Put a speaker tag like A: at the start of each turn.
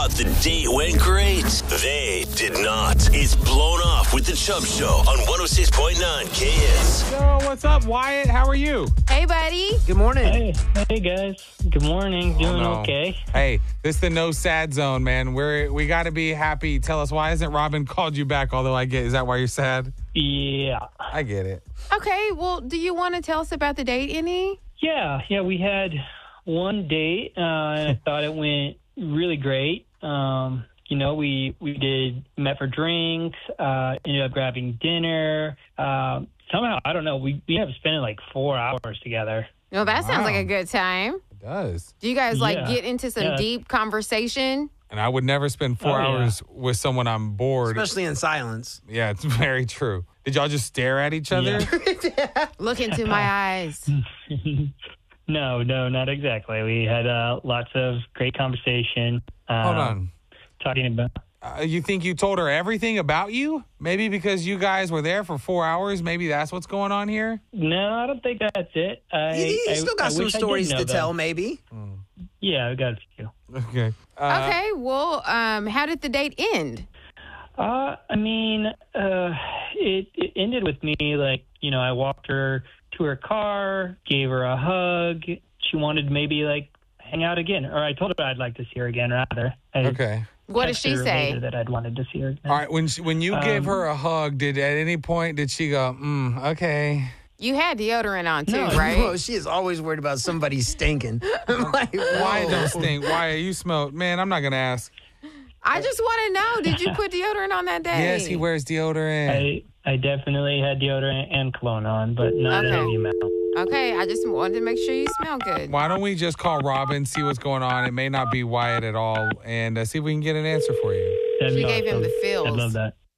A: thought the date went great. They did not. It's Blown Off with the Chubb Show on 106.9 KS.
B: Yo, what's up, Wyatt? How are you?
C: Hey, buddy.
D: Good morning.
E: Hey guys. Good morning. Doing okay.
B: Hey, this is the no sad zone, man. We got to be happy. Tell us, why hasn't Robin called you back? Although is that why you're sad?
E: Yeah.
B: I get it.
C: Okay, well, do you want to tell us about the date any?
E: Yeah. We had one date, and I thought it went really great. We met for drinks, ended up grabbing dinner. Somehow, I don't know, we ended up spending like 4 hours together.
C: No, that sounds like
B: Wow.
C: a good time.
B: It does.
C: Do you guys
E: Yeah.
C: get into some deep conversation?
B: And I would never spend 4
E: Oh, yeah.
B: hours with someone I'm bored.
D: Especially in silence.
B: Yeah, it's very true. Did y'all just stare at each other?
E: Yeah.
C: Look into my eyes.
E: No, not exactly. We had lots of great conversation.
B: Hold on.
E: Talking about...
B: You think you told her everything about you? Maybe because you guys were there for 4 hours. Maybe that's what's going on here.
E: No, I don't think that's it.
D: You still got some stories to tell, maybe.
E: Yeah, I got a few.
B: Okay.
C: Okay, well, how did the date end?
E: It ended with me, I walked her to her car, gave her a hug. She wanted to maybe, hang out again. Or I told her I'd like to see her again, rather.
B: Okay.
C: What did
E: Texted
C: she
E: her
C: say?
E: later that I'd wanted to see her again.
B: All right. When you gave her a hug, did at any point did she go, okay?
C: You had deodorant on, too,
E: No,
C: right?
D: Well, she is always worried about somebody stinking. I'm like,
B: Why
D: whoa.
B: don't stink? Why you smell? Man, I'm not gonna ask.
C: I just want to know, did you put deodorant on that day?
B: Yes, he wears deodorant.
E: I definitely had deodorant and cologne on, but not
C: Okay.
E: any amount.
C: Okay, I just wanted to make sure you smell good.
B: Why don't we just call Robin, see what's going on? It may not be Wyatt at all, and see if we can get an answer for you.
E: That'd
C: She
E: be
C: gave him
E: awesome.
C: the feels.
E: I'd love that.